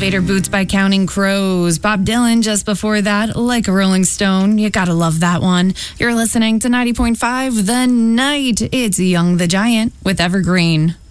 Elevator Boots by Counting Crows. Bob Dylan just before that, Like a Rolling Stone. You gotta love that one. You're listening to 90.5 The Night. It's Young the Giant with Evergreen.